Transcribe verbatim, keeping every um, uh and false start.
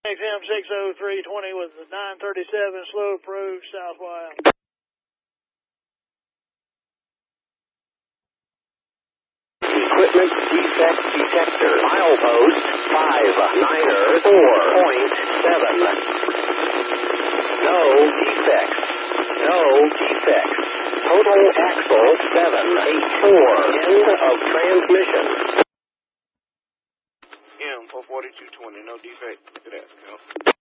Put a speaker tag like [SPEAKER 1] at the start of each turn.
[SPEAKER 1] X M six oh three twenty with the nine thirty-seven slow approach southwest.
[SPEAKER 2] Equipment defect detector. Milepost five niner four point seven. No defects. No defects. Total axle seven eight four. End of transmission.
[SPEAKER 3] M four forty-two twenty, no defect. Look at that.